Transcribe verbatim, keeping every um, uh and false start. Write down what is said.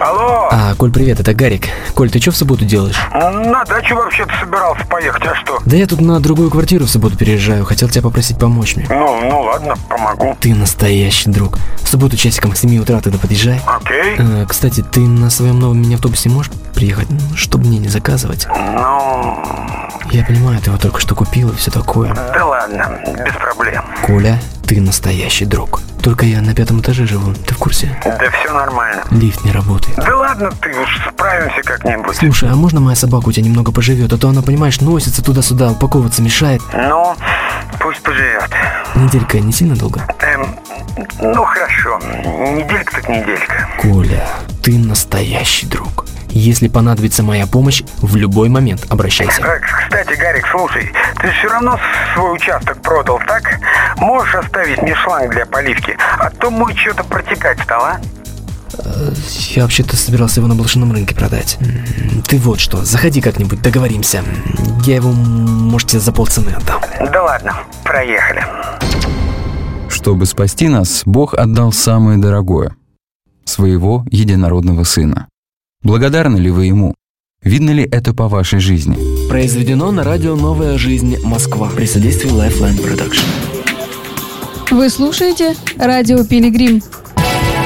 Алло. А, Коль, привет, это Гарик. Коль, ты что в субботу делаешь? На дачу вообще-то собирался поехать, а что? Да я тут на другую квартиру в субботу переезжаю. Хотел тебя попросить помочь мне. Ну, ну ладно, помогу. Ты настоящий друг. В субботу часиком к семи утра тогда подъезжай. Окей. А, кстати, ты на своем новом мини-автобусе можешь приехать, ну, чтобы мне не заказывать? Ну... Я понимаю, ты его только что купил и все такое. Да ладно, без проблем. Коля, ты настоящий друг. Только я на пятом этаже живу, ты в курсе? Да все нормально. Лифт не работает. Да ладно, ты уж справимся как-нибудь. Слушай, а можно моя собака у тебя немного поживет? А то она, понимаешь, носится туда-сюда, упаковываться мешает. Ну, пусть поживет. Неделька не сильно долго? Эм, ну хорошо, неделька так неделька. Коля, ты настоящий друг. Если понадобится моя помощь, в любой момент обращайся. Э, Кстати, Гарик, слушай, ты все равно свой участок продал, так? Можешь оставить мне шланг для поливки, а то мой что-то протекать стал, а? Я вообще-то собирался его на блошином рынке продать. Ты вот что, заходи как-нибудь, договоримся. Я его, может, тебе за полцены отдам. Да ладно, проехали. Чтобы спасти нас, Бог отдал самое дорогое – своего единородного Сына. Благодарны ли вы Ему? Видно ли это по вашей жизни? Произведено на радио «Новая жизнь. Москва» при содействии Lifeline Production. Вы слушаете радио «Пилигрим».